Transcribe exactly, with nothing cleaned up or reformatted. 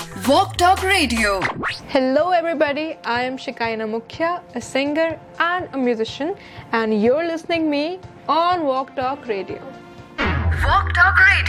Walk Talk Radio. Hello everybody, I am Shikaina Mukhya, a singer and a musician, and you're listening me on Walk Talk Radio. Walk Talk Radio.